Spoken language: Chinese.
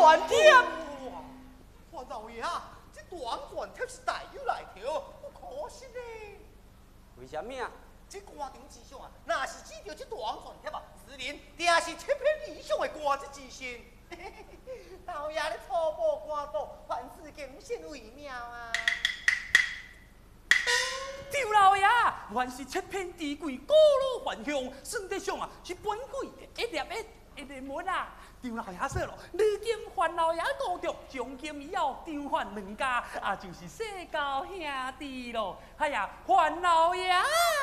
传帖。 范老爷啊，这短传帖是大有来头，不可惜呢。 为什么啊？ 这歌场之上啊，若是只着这短传帖啊，自然定是7篇以上的歌子之身。老爷你初步歌多，凡事谨慎为妙啊。 赵老爷，原是7片地贵，高楼幻香，算得上啊是本贵的一粒物啊。张老爷说咯，如今范老爷高中，从今以后张范两家啊就是世交兄弟咯。哎呀，范老爷。